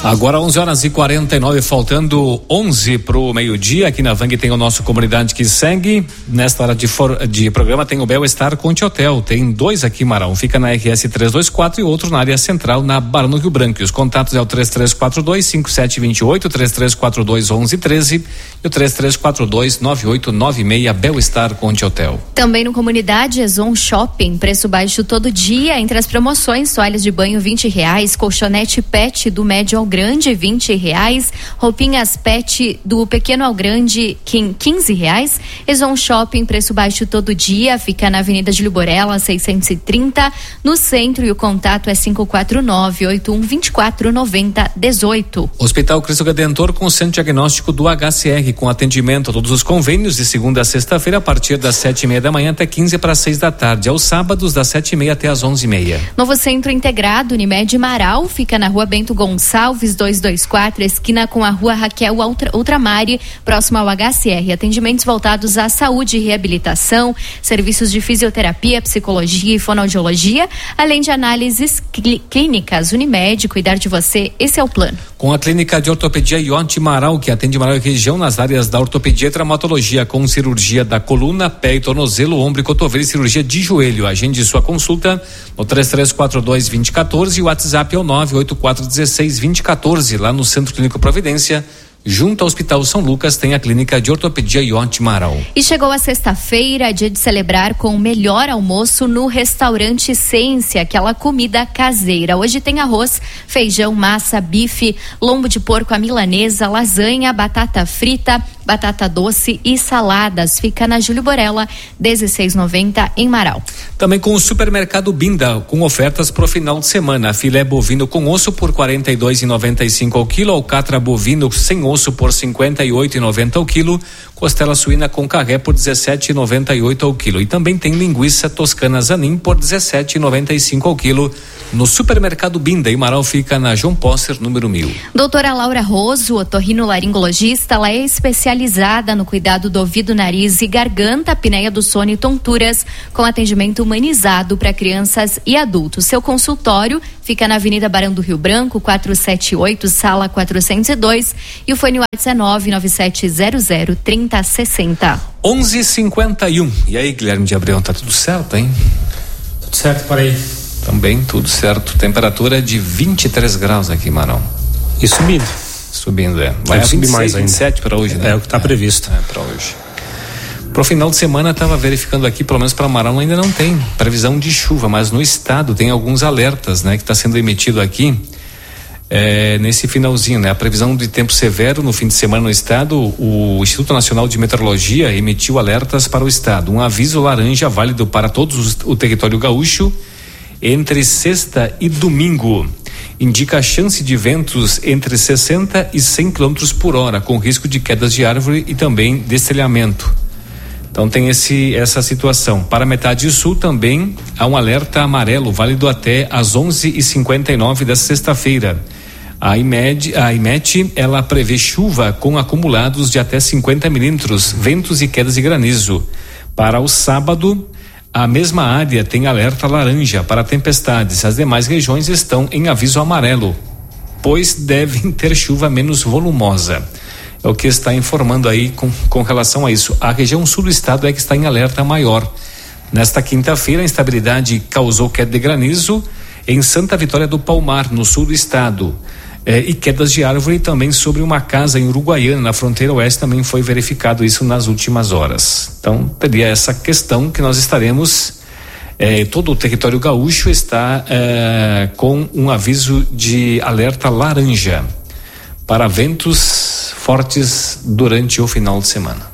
Agora 11h49, faltando 11 pro meio-dia. Aqui na Vang tem o nosso Comunidade que segue. Nesta hora de programa tem o Bel-Estar Conte Hotel. Tem dois aqui, Marão. Fica na RS 324 e outro na área central, na Barão do Rio Branco. E os contatos é o 3342-5728, 3342-1113 e o 3342-9896. Bel-Estar Conte Hotel. Também no Comunidade Ezon Shopping, preço baixo todo dia. Entre as promoções, toalhas de banho R$20, colchonete pet do médio ao grande R$20, roupinhas pet do pequeno ao grande R$15. Ezon Shopping, preço baixo todo dia, fica na Avenida Júlio Borella 630, no centro, e o contato é 549-8124-9018. Hospital Cristo Redentor com centro diagnóstico do HCR, com atendimento a todos os convênios de segunda a sexta-feira a partir das 7:30 da manhã até 15 para 6 da tarde, aos sábados das 7:30 até as 11:30. Novo Centro Integrado Unimed Marau, fica na Rua Bento Gonçalves 224, esquina com a Rua Raquel Ultramari, próximo ao HCR. Atendimentos voltados à saúde e reabilitação, serviços de fisioterapia, psicologia e fonoaudiologia, além de análises clínicas. Unimed, cuidar de você, esse é o plano. Com a Clínica de Ortopedia Ionti Marau, que atende Marau e região nas áreas da ortopedia e traumatologia, com cirurgia da coluna, pé e tornozelo, ombro e cotovelo e cirurgia de joelho. Agende sua consulta no 3342-2014 e o WhatsApp é o 98416-2014. Lá no Centro Clínico Providência, junto ao Hospital São Lucas, tem a Clínica de Ortopedia Ionti Marau. E chegou a sexta-feira, dia de celebrar com o melhor almoço no Restaurante Essência, aquela comida caseira. Hoje tem arroz, feijão, massa, bife, lombo de porco à milanesa, lasanha, batata frita, batata doce e saladas. Fica na Júlio Borella, 1690 em Marau. Também com o Supermercado Binda, com ofertas pro final de semana. Filé bovino com osso por R$42,95 ao quilo, alcatra bovino sem osso por R$58,90 ao quilo, costela suína com carré por R$17,98 ao quilo. E também tem linguiça toscana Zanin por R$17,95 ao quilo no Supermercado Binda. E Marau fica na João Posser, número 1000. Doutora Laura Roso, otorrinolaringologista, ela é especializada no cuidado do ouvido, nariz e garganta, apneia do sono e tonturas, com atendimento humanizado para crianças e adultos. Seu consultório fica na Avenida Barão do Rio Branco, 478, sala 402, e o fone WhatsApp é 997003060. 11h51. E aí, Guilherme de Abreu, tá tudo certo, hein? Tudo certo por aí. Também tudo certo. Temperatura de 23 graus aqui, Marão. E subindo. Subindo, é. Vai subir mais ainda. 27 para hoje, né? É o que está previsto. É, para hoje. Pro final de semana, estava verificando aqui, pelo menos para Marão ainda não tem previsão de chuva, mas no estado tem alguns alertas, né? Que está sendo emitido aqui nesse finalzinho, né? A previsão de tempo severo no fim de semana no estado, o Instituto Nacional de Meteorologia emitiu alertas para o estado. Um aviso laranja válido para todos o território gaúcho entre sexta e domingo. Indica a chance de ventos entre 60 e 100 km por hora, com risco de quedas de árvore e também destelhamento. Então tem essa situação. Para a metade sul também há um alerta amarelo, válido até às 11h59 desta sexta-feira. A IMET, ela prevê chuva com acumulados de até 50 milímetros, ventos e quedas de granizo. Para o sábado, a mesma área tem alerta laranja para tempestades. As demais regiões estão em aviso amarelo, pois devem ter chuva menos volumosa. É o que está informando aí com relação a isso. A região sul do estado é que está em alerta maior. Nesta quinta-feira, a instabilidade causou queda de granizo em Santa Vitória do Palmar, no sul do estado. E quedas de árvore também sobre uma casa em Uruguaiana, na fronteira oeste, também foi verificado isso nas últimas horas. Então, teria essa questão que nós estaremos, todo o território gaúcho está com um aviso de alerta laranja para ventos fortes durante o final de semana.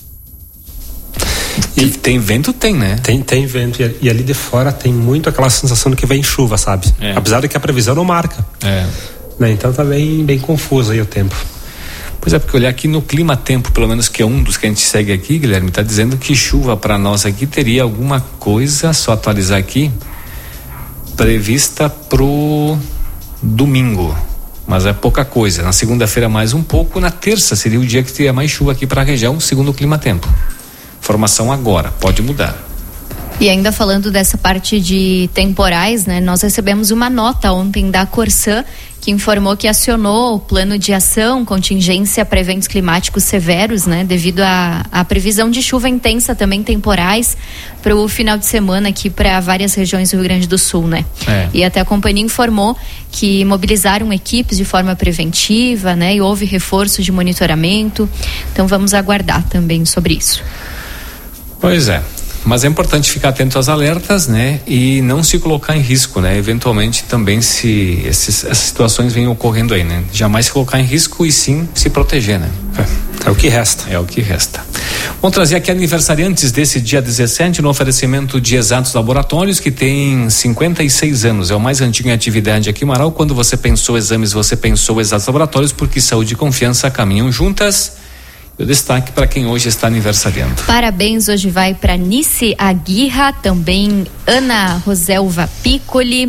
E tem vento, né? Tem vento, e ali de fora tem muito aquela sensação de que vem chuva, sabe? Apesar de que a previsão não marca. Né? Então tá bem confuso aí o tempo. Pois é, porque olhar aqui no Clima Tempo, pelo menos que é um dos que a gente segue aqui, Guilherme, tá dizendo que chuva para nós aqui teria alguma coisa, só atualizar aqui, prevista pro domingo, mas é pouca coisa. Na segunda-feira mais um pouco, na terça seria o dia que teria mais chuva aqui para a região, segundo o Clima Tempo. Informação agora, pode mudar. E ainda falando dessa parte de temporais, né? Nós recebemos uma nota ontem da Corsã que informou que acionou o plano de ação contingência para eventos climáticos severos, né? Devido à previsão de chuva intensa, também temporais, para o final de semana aqui para várias regiões do Rio Grande do Sul, né? E até a companhia informou que mobilizaram equipes de forma preventiva, né? E houve reforço de monitoramento. Então vamos aguardar também sobre isso. Pois é. Mas é importante ficar atento às alertas, né? E não se colocar em risco, né? Eventualmente também se essas situações vêm ocorrendo aí, né? Jamais se colocar em risco e sim se proteger, né? É o que resta. É o que resta. Vamos trazer aqui aniversariantes desse dia 17 no oferecimento de Exatos Laboratórios, que tem 56 anos. É o mais antigo em atividade aqui em Marau. Quando você pensou exames, você pensou Exatos Laboratórios, porque saúde e confiança caminham juntas. O destaque para quem hoje está aniversariando. Parabéns, hoje vai para Nice Aguirra, também Ana Roselva Piccoli,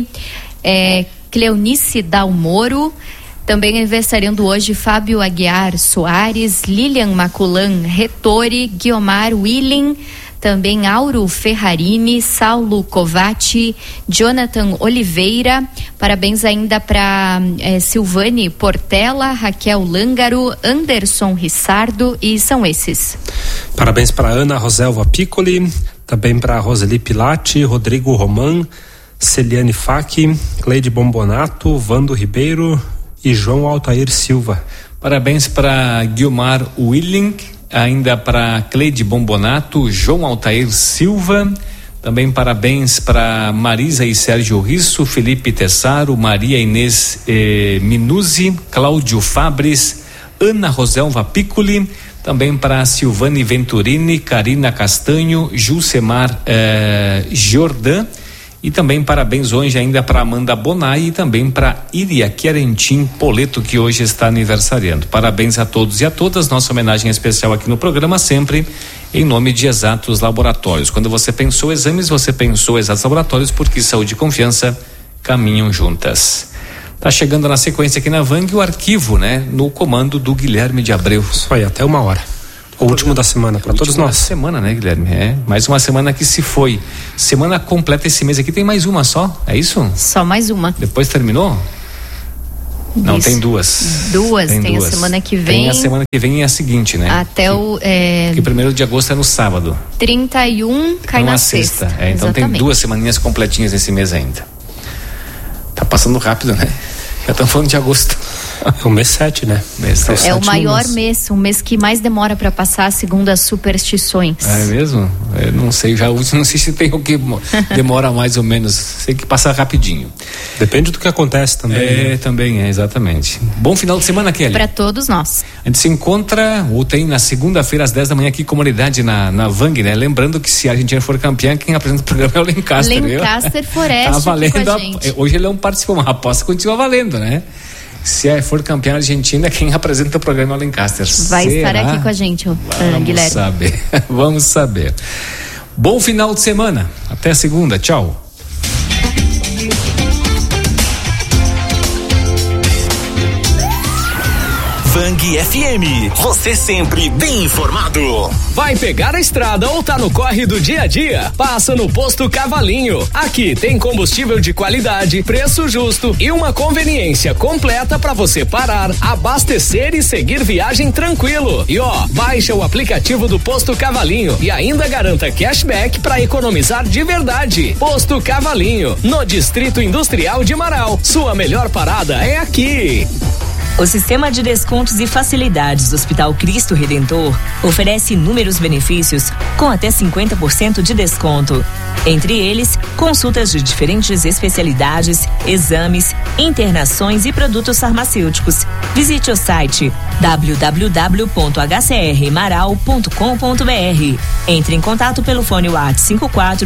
Cleonice Dalmoro, também aniversariando hoje Fábio Aguiar Soares, Lilian Maculan Retori, Guiomar Willing, também Auro Ferrarini, Saulo Covati, Jonathan Oliveira. Parabéns ainda para Silvane Portela, Raquel Lângaro, Anderson Rissardo, e são esses. Parabéns para Ana Roselva Piccoli, também para Roseli Pilati, Rodrigo Roman, Celiane Faki, Cleide Bombonato, Vando Ribeiro e João Altair Silva. Parabéns para Guiomar Willing, ainda para Cleide Bombonato, João Altair Silva. Também parabéns para Marisa e Sérgio Risso, Felipe Tessaro, Maria Inês Minuzzi, Cláudio Fabres, Ana Roselva Piccoli. Também para Silvane Venturini, Karina Castanho, Jusemar Jordan. E também parabéns hoje ainda para Amanda Bonai e também para Iria Querentim Poleto, que hoje está aniversariando. Parabéns a todos e a todas. Nossa homenagem especial aqui no programa, sempre em nome de Exatos Laboratórios. Quando você pensou exames, você pensou Exatos Laboratórios, porque saúde e confiança caminham juntas. Tá chegando na sequência aqui na Vang o arquivo, né? No comando do Guilherme de Abreu. Isso aí, até 1h. O último da semana para todos nós. Semana, né, Guilherme? Mais uma semana que se foi. Semana completa esse mês aqui, tem mais uma só, é isso? Só mais uma. Depois terminou? Isso. Não, tem duas. Tem duas. A semana que vem. Tem a semana que vem e a seguinte, né? Até que 1º de agosto é no sábado. 31 cai na sexta. Então tem 2 semaninhas completinhas nesse mês ainda. Tá passando rápido, né? Já estamos falando de agosto. É o mês 7, né? É o maior mês, o mês que mais demora para passar, segundo as superstições. É mesmo? Eu não sei, não sei se tem o que demora mais ou menos. Sei que passa rapidinho. Depende do que acontece também. Também exatamente. Bom final de semana, Kelly. Para todos nós. A gente se encontra, ou tem na segunda-feira às 10 da manhã aqui, comunidade na Vang, né? Lembrando que se a Argentina for campeã, quem apresenta o programa é o Lancaster. Lancaster Forest. Tá valendo hoje ele é um participante, uma aposta continua valendo, né? Se for campeão Argentina, quem apresenta o programa é o Lancaster. Vai estar aqui com a gente, Guilherme. Vamos saber. Bom final de semana. Até segunda. Tchau. Vang FM, você sempre bem informado. Vai pegar a estrada ou tá no corre do dia a dia? Passa no Posto Cavalinho. Aqui tem combustível de qualidade, preço justo e uma conveniência completa para você parar, abastecer e seguir viagem tranquilo. E baixa o aplicativo do Posto Cavalinho e ainda garanta cashback para economizar de verdade. Posto Cavalinho, no Distrito Industrial de Marau. Sua melhor parada é aqui. O Sistema de Descontos e Facilidades do Hospital Cristo Redentor oferece inúmeros benefícios com até 50% de desconto. Entre eles, consultas de diferentes especialidades, exames, internações e produtos farmacêuticos. Visite o site www.hcrmarau.com.br. Entre em contato pelo fone WhatsApp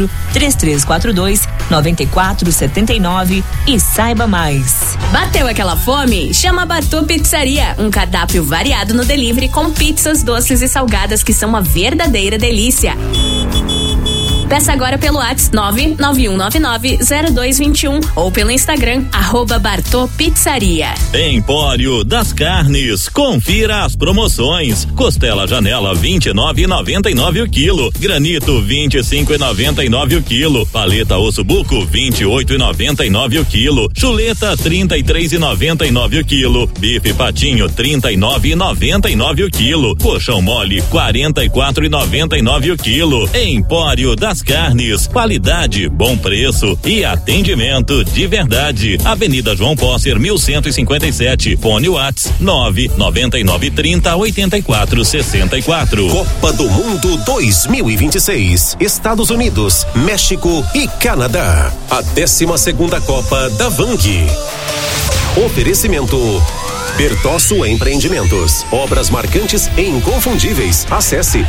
54-3342-9479 e saiba mais. Bateu aquela fome? Chama a Batu Pizzaria, um cardápio variado no delivery com pizzas doces e salgadas que são uma verdadeira delícia. Peça agora pelo WhatsApp 991990221 ou pelo Instagram @Bartô Pizzaria. Empório das Carnes, confira as promoções. Costela Janela 29,99 o quilo, granito 25,99 o quilo, paleta osso buco 28,99 o quilo, chuleta 33,99 o quilo, bife patinho 39,99 o quilo, colchão mole 44,99 o quilo. Empório das Carnes, qualidade, bom preço e atendimento de verdade. Avenida João Pócer 1157, fone WhatsApp 999308464. Copa do Mundo 2026, Estados Unidos, México e Canadá. A 12ª Copa da Vang. Oferecimento Bertosso Empreendimentos, obras marcantes e inconfundíveis. Acesse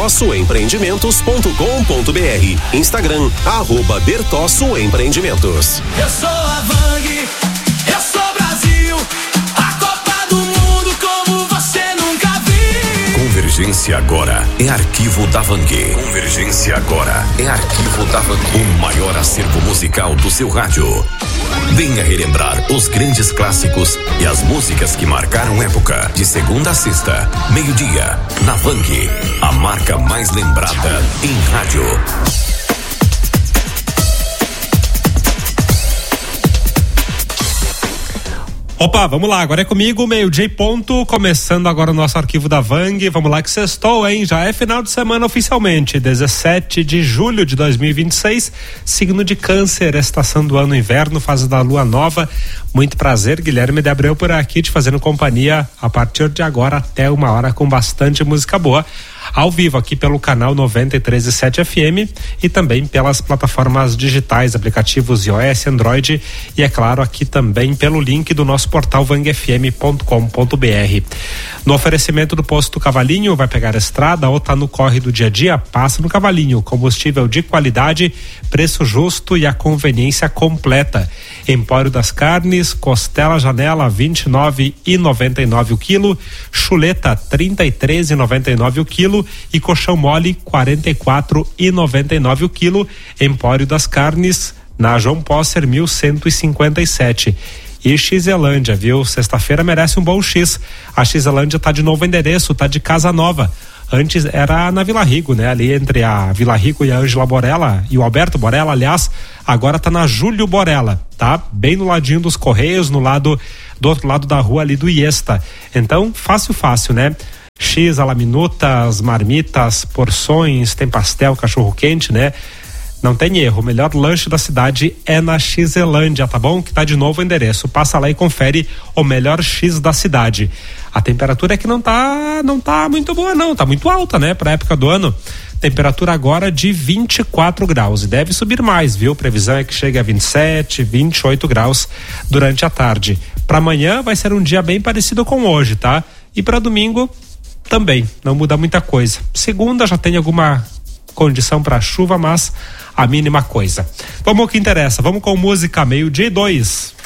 bertossoempreendimentos.com.br. Instagram @Bertosso Empreendimentos. Eu sou a Vang, eu sou Brasil, a Copa do Mundo como você nunca viu. Convergência agora é arquivo da Vang. Convergência agora é arquivo da Vang. O maior acervo musical do seu rádio. Venha relembrar os grandes clássicos e as músicas que marcaram época. De segunda a sexta, meio-dia, na Vang, a marca mais lembrada em rádio. Opa, vamos lá, agora é comigo, meio-dia e ponto, começando agora o nosso arquivo da Vang. Vamos lá que sextou, hein? Já é final de semana oficialmente, 17 de julho de 2026, signo de Câncer, estação do ano inverno, fase da lua nova. Muito prazer, Guilherme de Abreu por aqui, te fazendo companhia a partir de agora até 1h com bastante música boa, ao vivo aqui pelo canal 93.7 FM e também pelas plataformas digitais, aplicativos iOS, Android e, é claro, aqui também pelo link do nosso portal vangfm.com.br. No oferecimento do posto Cavalinho, vai pegar a estrada ou tá no corre do dia a dia, passa no Cavalinho, combustível de qualidade, preço justo e a conveniência completa. Empório das Carnes, costela Janela 29,99 o quilo, chuleta 33,99 o quilo e colchão mole 44,99 o quilo. Empório das Carnes, na João Pócer 1157. E Xelândia, viu? Sexta-feira merece um bom X. A Xelândia tá de novo endereço, tá de casa nova. Antes era na Vila Rigo, né? Ali entre a Vila Rigo e a Ângela Borella e o Alberto Borella, aliás, agora tá na Júlio Borella, tá? Bem no ladinho dos Correios, do outro lado da rua ali do Iesta. Então, fácil, né? X, a la minuta, as marmitas, porções, tem pastel, cachorro quente, né? Não tem erro, o melhor lanche da cidade é na Xelândia, tá bom? Que tá de novo o endereço. Passa lá e confere o melhor X da cidade. A temperatura é que não tá muito boa não, tá muito alta, né? Pra época do ano. Temperatura agora de 24 graus e deve subir mais, viu? Previsão é que chegue a 27, 28 graus durante a tarde. Pra amanhã vai ser um dia bem parecido com hoje, tá? E pra domingo também, não muda muita coisa. Segunda já tem alguma condição para chuva, mas a mínima coisa. Vamos ao que interessa, vamos com música, 12:02.